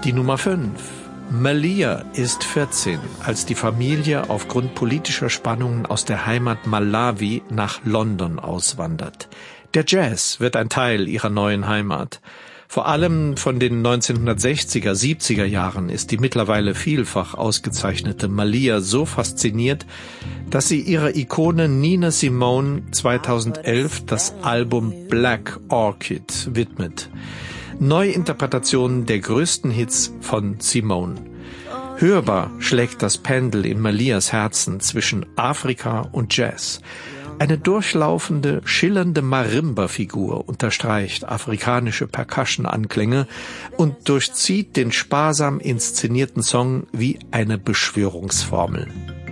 Die Nummer 5. Malia ist 14, als die Familie aufgrund politischer Spannungen aus der Heimat Malawi nach London auswandert. Der Jazz wird ein Teil ihrer neuen Heimat. Vor allem von den 1960er, 70er Jahren ist die mittlerweile vielfach ausgezeichnete Malia so fasziniert, dass sie ihrer Ikone Nina Simone 2011 das Album Black Orchid widmet. Neuinterpretationen der größten Hits von Simone. Hörbar schlägt das Pendel in Malias Herzen zwischen Afrika und Jazz. Eine durchlaufende, schillernde Marimba-Figur unterstreicht afrikanische Percussion-Anklänge und durchzieht den sparsam inszenierten Song wie eine Beschwörungsformel.